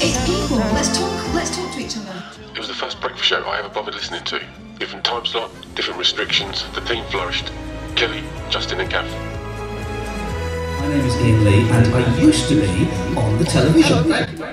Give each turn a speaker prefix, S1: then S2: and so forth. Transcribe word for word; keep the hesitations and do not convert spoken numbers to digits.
S1: It's people. Let's talk. Let's talk to each other.
S2: It was the first breakfast show I ever bothered listening to. Different time slot, different restrictions. The team flourished. Kelly, Justin and Gav.
S3: My name is Ian Lee and I used to be on the television.